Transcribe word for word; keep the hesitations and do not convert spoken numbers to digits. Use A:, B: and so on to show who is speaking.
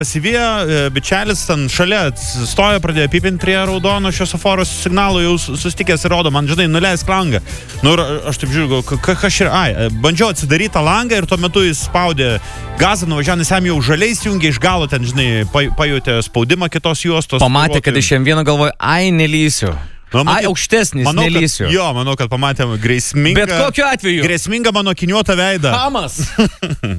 A: Pasivijo, bičelis ten šalia stojo, pradėjo pipinti prie raudono šviesoforo signalo, jau sustikęs ir rodo, man, žinai, nuleisk langą. Nu, ir aš taip žiūriu, kas ir, ai, bandžiau atsidaryti tą langą ir tuo metu jis spaudė gazą, nuvažiavo, nes jam jau žaliais jungia iš galo, ten, žinai, pajutė spaudimą kitos juostos.
B: Pamatė, kad iš jam vieno galvoja, ai, nelysiu.
A: Nu,
B: ai, aukštesnis,
A: manau,
B: nelysiu.
A: Kad, jo, manau, kad pamatėm grėsmingą...
B: Bet kokiu atveju?
A: Grėsmingą mano kiniuotą veidą.
B: Hamas.